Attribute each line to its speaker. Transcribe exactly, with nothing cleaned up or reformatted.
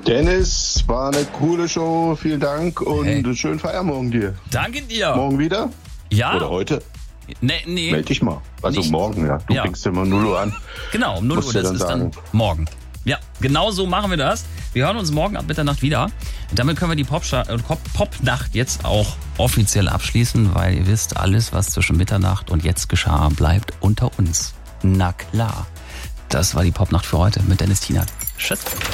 Speaker 1: Dennis, war eine coole Show, vielen Dank und
Speaker 2: Hey.
Speaker 1: schönen Feiermorgen dir.
Speaker 2: Danke dir.
Speaker 1: Morgen wieder?
Speaker 2: Ja.
Speaker 1: Oder heute?
Speaker 2: Nee, nee.
Speaker 1: Meld dich mal. Also
Speaker 2: Nicht.
Speaker 1: morgen, ja. Du
Speaker 2: Ja.
Speaker 1: fängst immer null Uhr an.
Speaker 2: Genau, um null
Speaker 1: Musst
Speaker 2: Uhr,
Speaker 1: du
Speaker 2: das
Speaker 1: dann
Speaker 2: ist
Speaker 1: sagen.
Speaker 2: dann morgen. Ja, genau so machen wir das. Wir hören uns morgen ab Mitternacht wieder. Damit können wir die Popsta- äh, Pop- Popnacht jetzt auch offiziell abschließen, weil ihr wisst, alles, was zwischen Mitternacht und jetzt geschah, bleibt unter uns. Na klar. Das war die Popnacht für heute mit Dennis Tienert. Tschüss.